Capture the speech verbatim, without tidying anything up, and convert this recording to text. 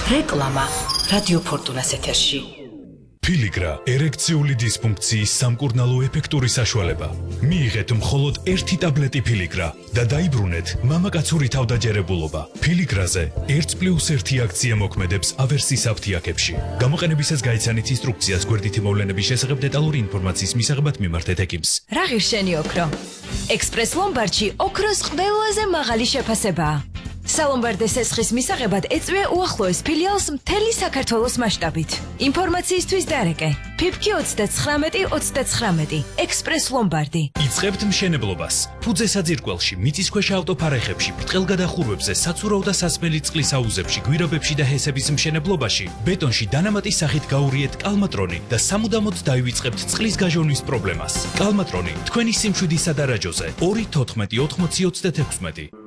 რეკლამა რადიო ფორტუნას ეთერში. Piligra ერექციული დისფუნქციის სამკურნალო ეფექტური საშუალება. მიიღეთ მხოლოდ ერთი ტაბლეტი Piligra და დაიბრუნეთ მამაკაცური თავდაჯერებულობა. Piligrაზე ერთ პლუს ერთი აქცია მოქმედებს ავერსის აფთიაქებში. გამოყენებისას გაიცანით ინსტრუქციას გვერდითი მოვლენების შესახებ დეტალური ინფორმაციის მისაღებად მიმართეთ ეკიმს. რა ღირშენი ოქრო? ექსპრეს ლომბარდში ოქროს ყველაზე მაღალი შეფასებაა. სალომბარდეს ესხის მისაღებად ეწვია უახლოეს ფილიალს მთელი საქართველოს მასშტაბით. ინფორმაციისთვის დარეკე ფიფკი ოცდათხრამეტი ოცდათხრამეტი ექსპრეს ლომბარდი. იწყებთ მშენებლობას. ფუძე საძირკველში, მიწისქვეშა ავტოფარეხებში, ბრტყელგადახურვებზე, საცურაო და სასმელი წყლის აუზებში, გვირაბებში და ჰესების მშენებლობაში, ბეტონში დანამატის სახით გაურიეთ კალმატრონი და სამუდამოდ დაივიწყებთ წყლის გაჟონვის პრობლემას. კალმატრონი თქვენი სიმშვიდისა და რაჯოზე ორი თოთხმეტი ოთხმოცი ოცდათექვსმეტი.